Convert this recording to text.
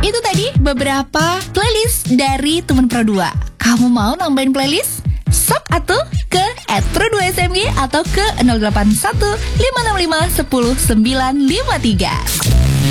Itu tadi beberapa playlist dari teman Pro 2. Kamu mau nambahin playlist? Sok atuh ke @pro2smg atau ke 081 565 10 953.